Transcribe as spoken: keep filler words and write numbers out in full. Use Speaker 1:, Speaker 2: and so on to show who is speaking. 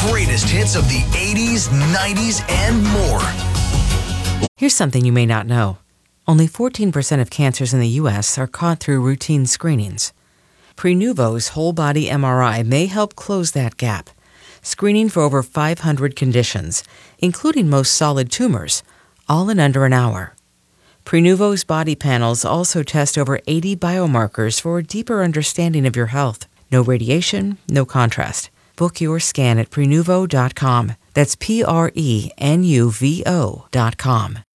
Speaker 1: greatest hits of the eighties, nineties, and more.
Speaker 2: Here's something you may not know. Only fourteen percent of cancers in the U S are caught through routine screenings. Prenuvo's whole-body M R I may help close that gap, screening for over five hundred conditions, including most solid tumors, all in under an hour. Prenuvo's body panels also test over eighty biomarkers for a deeper understanding of your health. No radiation, no contrast. Book your scan at Prenuvo dot com. That's P R E N U V O dot com.